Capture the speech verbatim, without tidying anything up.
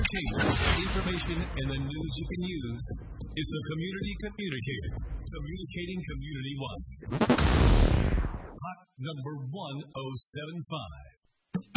entertainment, information, and the news you can use is the Community Communicator. Communicating community-wide. Hot number one oh seven five.